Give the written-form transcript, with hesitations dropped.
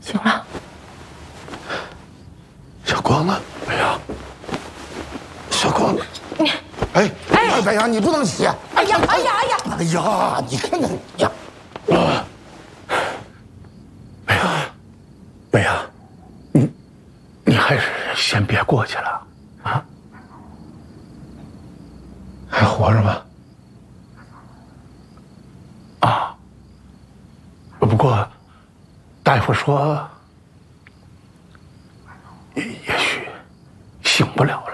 醒了。 小光呢？哎呀，小光，白杨，你不能洗！ 哎呀，哎呀，哎呀！ 哎呀，你看看呀！ 白杨，你还是先别过去了啊！ 还活着吗？ 啊，不过大夫说，也许醒不了了。